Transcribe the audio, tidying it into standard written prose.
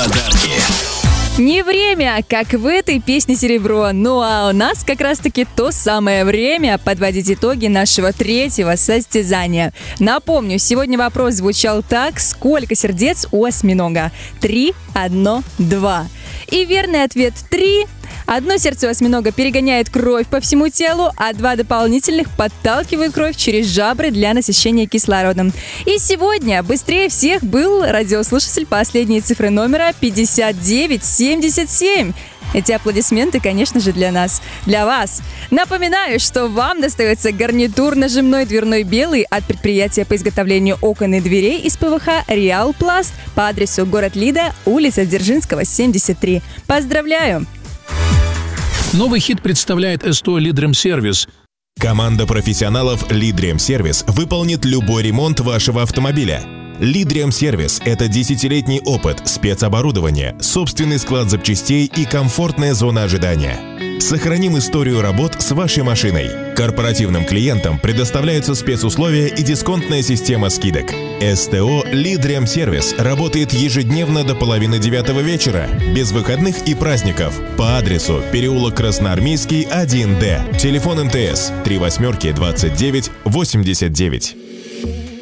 Подарки. Не время, как в этой песне «Серебро». Ну а у нас как раз-таки то самое время подводить итоги нашего третьего состязания. Напомню, сегодня вопрос звучал так: сколько сердец у осьминога? 3, 1, 2. И верный ответ 3. Одно сердце у осьминога перегоняет кровь по всему телу, а 2 дополнительных подталкивают кровь через жабры для насыщения кислородом. И сегодня быстрее всех был радиослушатель последней цифры номера 5977. Эти аплодисменты, конечно же, для нас, для вас. Напоминаю, что вам достается гарнитур нажимной дверной белый от предприятия по изготовлению окон и дверей из ПВХ «Реал Пласт» по адресу город Лида, улица Дзержинского, 73. Поздравляю! Новый хит представляет СТО «Лидремсервис». Команда профессионалов «Лидремсервис» выполнит любой ремонт вашего автомобиля. «Лидремсервис» — это 10-летний опыт, спецоборудование, собственный склад запчастей и комфортная зона ожидания. Сохраним историю работ с вашей машиной. Корпоративным клиентам предоставляются спецусловия и дисконтная система скидок. СТО «Лидремсервис» работает ежедневно до 8:30 вечера, без выходных и праздников, по адресу переулок Красноармейский, 1Д. Телефон МТС 38 29 89.